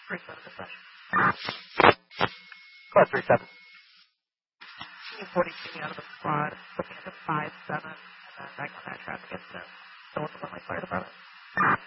37 depression. Go ahead, 37. 42 out of the squad, looking at the 5-7, and then back on that traffic incident. So with the Fire Department.